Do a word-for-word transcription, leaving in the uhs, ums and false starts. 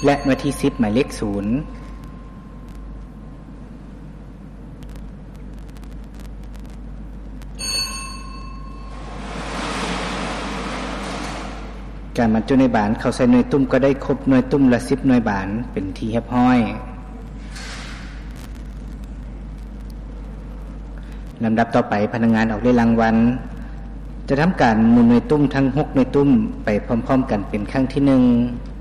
และหน่วยที่สิบหมายเลขศูนย์การบรรจุในบานเข้าใส่หน่วยตุ้มก็ได้ครบหน่วยตุ้มละสิบหน่วยบานเป็นที่เรียบร้อยลำดับต่อไปพนักงานออกเลขรางวัลจะทำการหมุนหน่วยตุ้มทั้งหกหน่วยตุ้มไปพร้อมๆกันเป็นครั้งที่หนึ่ง